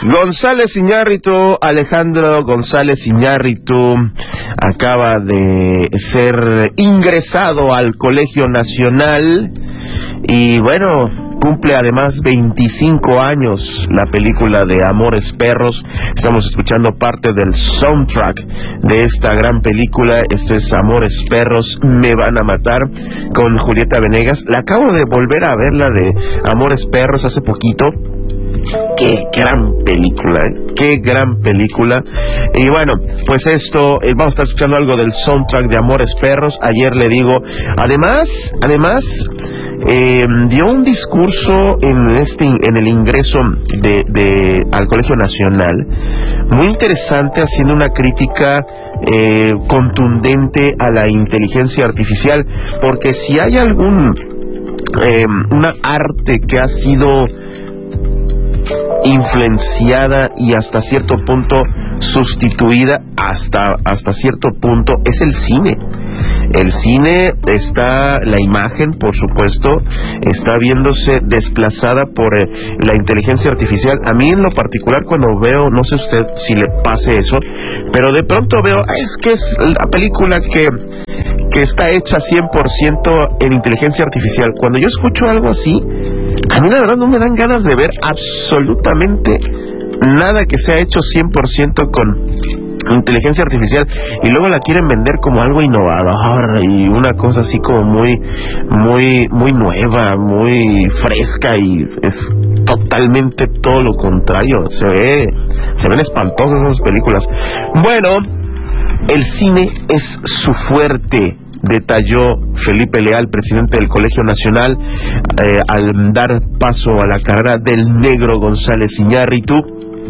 González Iñárritu, Alejandro González Iñárritu, acaba de ser ingresado al Colegio Nacional y bueno, cumple además 25 años la película de Amores Perros. Estamos escuchando parte del soundtrack de esta gran película. Esto es Amores Perros, me van a matar, con Julieta Venegas. La acabo de volver a ver, la de Amores Perros, hace poquito. Qué gran película, qué gran película. Y bueno, pues esto, vamos a estar escuchando algo del soundtrack de Amores Perros. Ayer le digo, además dio un discurso en el ingreso al Colegio Nacional, muy interesante, haciendo una crítica contundente a la inteligencia artificial, porque si hay una arte que ha sido influenciada y hasta cierto punto sustituida, hasta cierto punto, es el cine. El cine está, la imagen, por supuesto, está viéndose desplazada por la inteligencia artificial. A mí en lo particular, cuando veo, no sé usted si le pase eso, pero de pronto veo, es que es la película que está hecha 100% en inteligencia artificial. Cuando yo escucho algo así, a mí la verdad no me dan ganas de ver absolutamente nada que sea hecho 100% con inteligencia artificial, y luego la quieren vender como algo innovador y una cosa así como muy nueva, muy fresca, y es totalmente todo lo contrario. Se ven espantosas esas películas. Bueno, el cine es su fuerte, detalló Felipe Leal, presidente del Colegio Nacional, al dar paso a la carrera del negro González Iñárritu.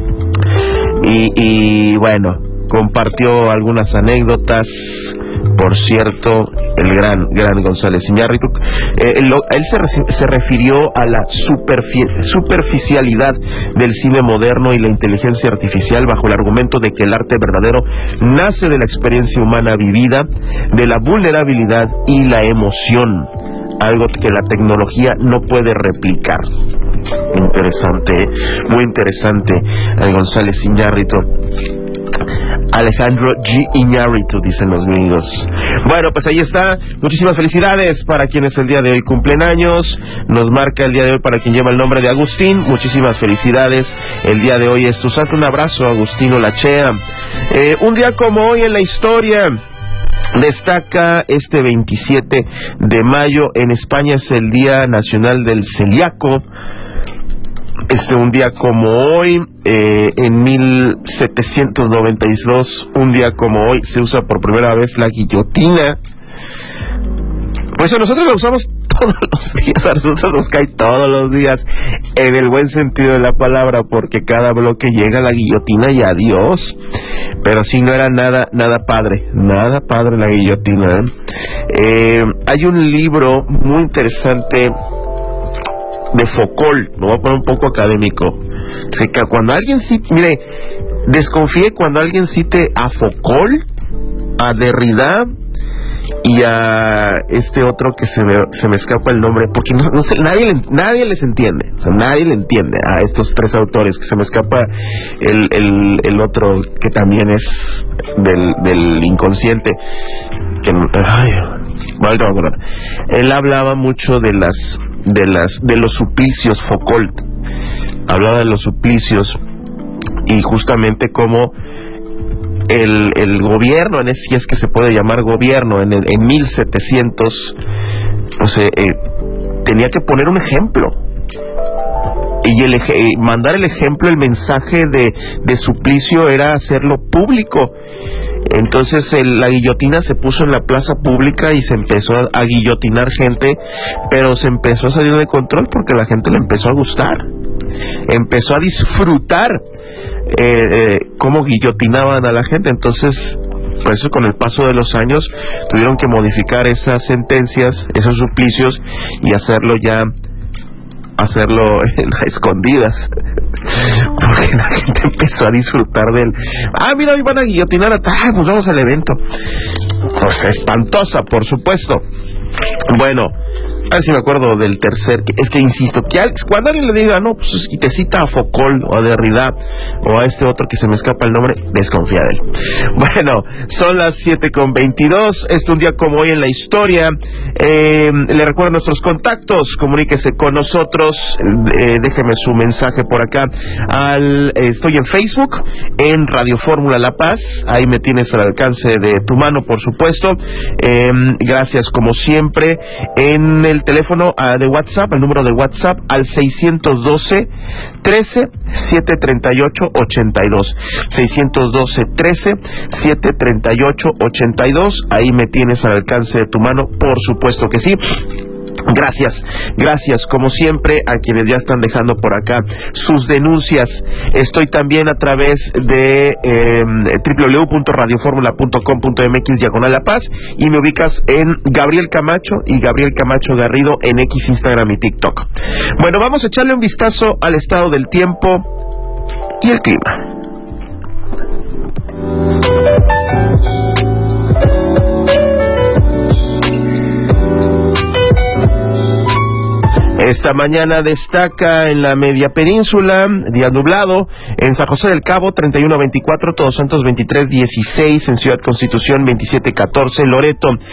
Y bueno, compartió algunas anécdotas. Por cierto, el gran González Iñárritu, él se refirió a la superficialidad del cine moderno y la inteligencia artificial, bajo el argumento de que el arte verdadero nace de la experiencia humana vivida, de la vulnerabilidad y la emoción, algo que la tecnología no puede replicar. Interesante, muy interesante, González Iñárritu. Alejandro G. Iñárritu, dicen los gringos. Bueno, pues ahí está. Muchísimas felicidades para quienes el día de hoy cumplen años. Nos marca el día de hoy para quien lleva el nombre de Agustín. Muchísimas felicidades. El día de hoy es tu santo. Un abrazo, Agustino Lachea. Un día como hoy en la historia. Destaca este 27 de mayo. En España es el Día Nacional del Celíaco. Un día como hoy, en 1792, un día como hoy, se usa por primera vez la guillotina. Pues a nosotros la usamos todos los días, a nosotros nos cae todos los días, en el buen sentido de la palabra, porque cada bloque llega la guillotina y adiós. Pero sí, no era nada padre la guillotina. Hay un libro muy interesante de Foucault, me voy a poner un poco académico. Cuando alguien cite, mire, desconfíe cuando alguien cite a Foucault, a Derrida y a este otro que se me escapa el nombre, porque no sé, nadie les entiende, o sea, nadie le entiende a estos tres autores, que se me escapa el otro que también es del inconsciente, que él hablaba mucho de los suplicios. Foucault hablaba de los suplicios, y justamente como el gobierno, si es que se puede llamar gobierno, en 1700, tenía que poner un ejemplo, y mandar el ejemplo, el mensaje de suplicio era hacerlo público. Entonces la guillotina se puso en la plaza pública y se empezó a guillotinar gente, pero se empezó a salir de control porque la gente le empezó a gustar, empezó a disfrutar cómo guillotinaban a la gente. Entonces, por eso, con el paso de los años, tuvieron que modificar esas sentencias, esos suplicios, y hacerlo en escondidas, porque la gente empezó a disfrutar del mira, hoy van a guillotinar pues vamos al evento. Cosa espantosa, por supuesto. Bueno, A ver si me acuerdo del tercer, es que insisto, que cuando alguien le diga, no, pues y te cita a Foucault o a Derrida o a este otro que se me escapa el nombre, desconfía de él. Bueno, son las 7:22, un día como hoy en la historia. Le recuerdo nuestros contactos, comuníquese con nosotros, déjeme su mensaje por acá. Estoy en Facebook, en Radio Fórmula La Paz, ahí me tienes al alcance de tu mano, por supuesto. Gracias como siempre. En el teléfono de WhatsApp, el número de WhatsApp al 612-13-738-82. 612-13-738-82. Ahí me tienes al alcance de tu mano, por supuesto que sí. Gracias, como siempre a quienes ya están dejando por acá sus denuncias. Estoy también a través de www.radioformula.com.mx/La Paz y me ubicas en Gabriel Camacho y Gabriel Camacho Garrido en X, Instagram y TikTok. Bueno, vamos a echarle un vistazo al estado del tiempo y el clima. Esta mañana destaca en la media península, día nublado, en San José del Cabo 31-24, Todos Santos 23-16, en Ciudad Constitución 27-14, Loreto